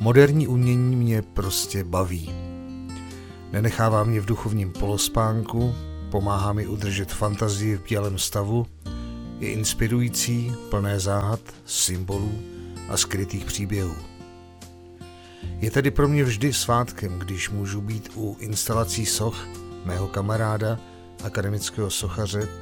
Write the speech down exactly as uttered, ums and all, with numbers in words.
Moderní umění mě prostě baví. Nenechává mě v duchovním polospánku, pomáhá mi udržet fantazii v bělém stavu, je inspirující, plné záhad, symbolů a skrytých příběhů. Je tedy pro mě vždy svátkem, když můžu být u instalací soch mého kamaráda, akademického sochaře